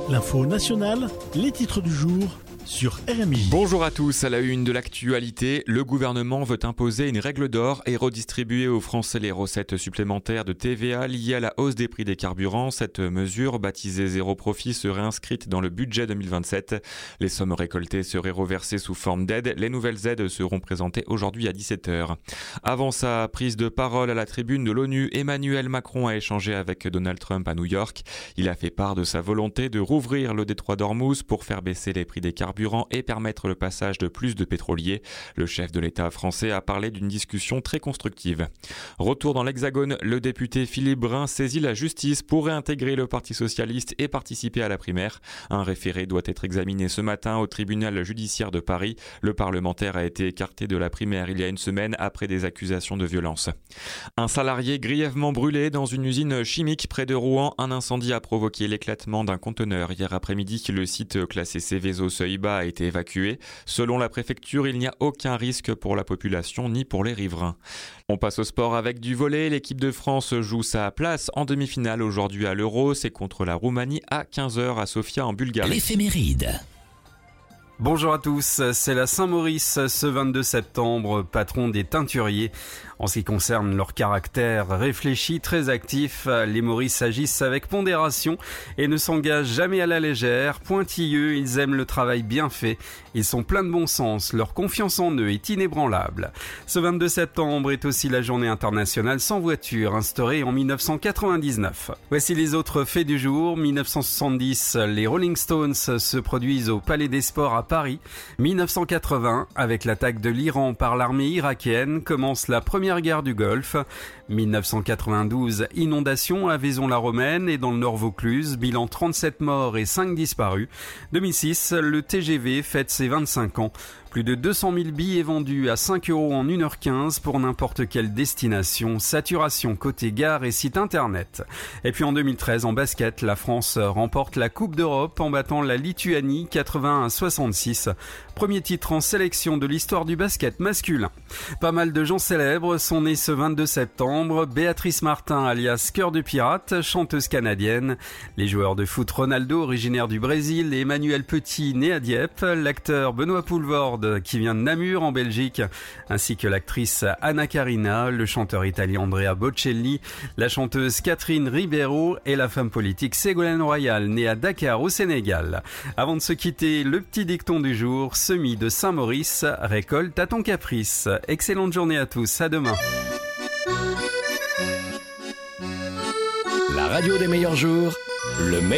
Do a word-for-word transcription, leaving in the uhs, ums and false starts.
L'info nationale, les titres du jour sur R M I. Bonjour à tous, à la une de l'actualité, le gouvernement veut imposer une règle d'or et redistribuer aux Français les recettes supplémentaires de T V A liées à la hausse des prix des carburants. Cette mesure, baptisée zéro profit, serait inscrite dans le budget deux mille vingt-sept. Les sommes récoltées seraient reversées sous forme d'aide. Les nouvelles aides seront présentées aujourd'hui à dix-sept heures. Avant sa prise de parole à la tribune de l'ONU, Emmanuel Macron a échangé avec Donald Trump à New York. Il a fait part de sa volonté de rouvrir le détroit d'Ormuz pour faire baisser les prix des carburants et permettre le passage de plus de pétroliers. Le chef de l'État français a parlé d'une discussion très constructive. Retour dans l'Hexagone, le député Philippe Brun saisit la justice pour réintégrer le Parti socialiste et participer à la primaire. Un référé doit être examiné ce matin au tribunal judiciaire de Paris. Le parlementaire a été écarté de la primaire il y a une semaine après des accusations de violence. Un salarié grièvement brûlé dans une usine chimique près de Rouen. Un incendie a provoqué l'éclatement d'un conteneur hier après-midi. Le site classé Céveso Seuil-Bas a été évacué. Selon la préfecture, il n'y a aucun risque pour la population ni pour les riverains. On passe au sport avec du volley. L'équipe de France joue sa place en demi-finale aujourd'hui à l'Euro. C'est contre la Roumanie à quinze heures à Sofia en Bulgarie. L'éphéméride. Bonjour à tous, c'est la Saint-Maurice ce vingt-deux septembre, patron des teinturiers. En ce qui concerne leur caractère réfléchi, très actif, les Maurice agissent avec pondération et ne s'engagent jamais à la légère. Pointilleux, ils aiment le travail bien fait. Ils sont pleins de bon sens, leur confiance en eux est inébranlable. Ce vingt-deux septembre est aussi la journée internationale sans voiture, instaurée en dix-neuf cent quatre-vingt-dix-neuf. Voici les autres faits du jour. dix-neuf cent soixante-dix, les Rolling Stones se produisent au Palais des Sports à Paris. dix-neuf cent quatre-vingts, avec l'attaque de l'Iran par l'armée irakienne, commence la première guerre du Golfe. dix-neuf cent quatre-vingt-douze, inondation à Vaison-la-Romaine et dans le Nord Vaucluse, bilan trente-sept morts et cinq disparus. deux mille six, le T G V fête ses vingt-cinq ans. Plus de deux cent mille billets vendus à cinq euros en une heure quinze pour n'importe quelle destination. Saturation côté gare et site internet. Et puis en deux mille treize, en basket, la France remporte la Coupe d'Europe en battant la Lituanie quatre-vingts à soixante-six. Premier titre en sélection de l'histoire du basket masculin. Pas mal de gens célèbres sont nés ce vingt-deux septembre. Béatrice Martin, alias Cœur de Pirate, chanteuse canadienne. Les joueurs de foot Ronaldo, originaire du Brésil, et Emmanuel Petit, né à Dieppe. L'acteur Benoît Poulvorde, qui vient de Namur en Belgique, ainsi que l'actrice Anna Karina, le chanteur italien Andrea Bocelli, la chanteuse Catherine Ribeiro et la femme politique Ségolène Royal, née à Dakar au Sénégal. Avant de se quitter, le petit dicton du jour, semis de Saint-Maurice, récolte à ton caprice. Excellente journée à tous, à demain. La radio des meilleurs jours, le meilleur